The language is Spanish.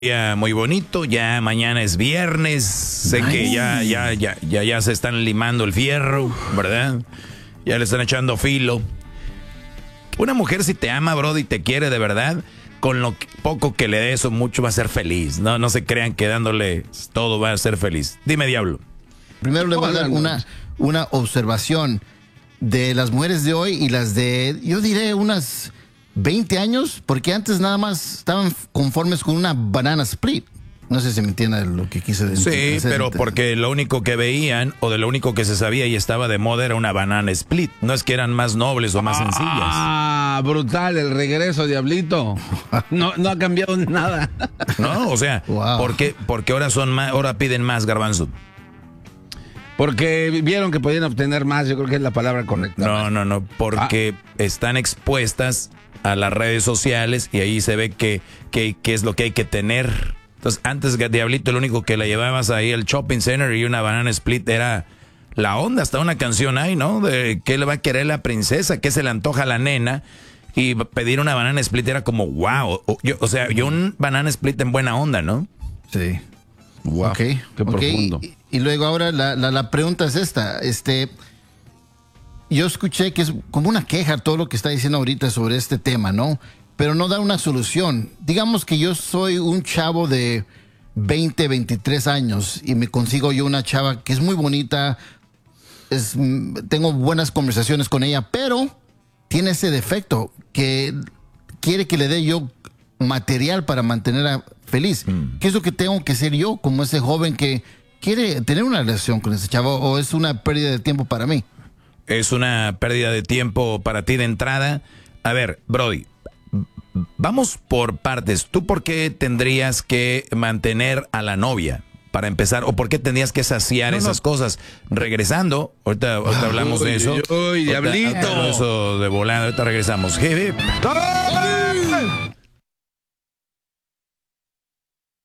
día muy bonito, ya mañana es viernes, sé que ya se están limando el fierro, ¿verdad? Ya le están echando filo. Una mujer si te ama, brody, y te quiere de verdad, con lo poco que le des o mucho va a ser feliz. No se crean que dándole todo va a ser feliz. Dime, Diablo. Primero le voy a dar una observación de las mujeres de hoy y las de, yo diré, unas 20 años, porque antes nada más estaban conformes con una banana split. No sé si me entiende lo que quise decir. Sí, pero porque lo único que veían o de lo único que se sabía y estaba de moda era una banana split. No es que eran más nobles o más sencillas. Ah, brutal, el regreso, Diablito. No ha cambiado nada. No, o sea, wow. porque ahora piden más, Garbanzo. Porque vieron que podían obtener más, yo creo que es la palabra correcta. No, porque están expuestas a las redes sociales y ahí se ve que es lo que hay que tener. Entonces, antes, Diablito, lo único que le llevabas ahí al shopping center y una banana split era la onda. Hasta una canción hay, ¿no? De qué le va a querer la princesa, qué se le antoja a la nena. Y pedir una banana split era como, wow. Yo un banana split en buena onda, ¿no? Sí. Wow, qué profundo. Y luego ahora la pregunta es esta. Yo escuché que es como una queja todo lo que está diciendo ahorita sobre este tema, ¿no? Pero no da una solución. Digamos que yo soy un chavo de 20, 23 años y me consigo yo una chava que es muy bonita, tengo buenas conversaciones con ella, pero tiene ese defecto que quiere que le dé yo material para mantenerla feliz. ¿Qué es lo que tengo que ser yo como ese joven que quiere tener una relación con ese chavo, o es una pérdida de tiempo para mí? Es una pérdida de tiempo para ti de entrada. A ver, Brody, vamos por partes. ¿Tú por qué tendrías que mantener a la novia para empezar? ¿O por qué tendrías que saciar esas cosas? Regresando, ahorita hablamos de eso. Uy, Diablito. Eso de volando, ahorita regresamos. Hip, hip.